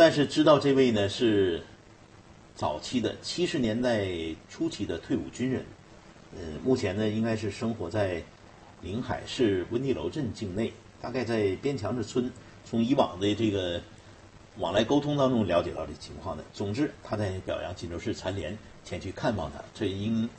但是知道这位呢是早期的70年代初期的退伍军人，目前呢应该是生活在临海市温地楼镇境内，大概在边墙之村。从以往的这个往来沟通当中了解到这情况的。总之，他在表扬锦州市残联前去看望他，这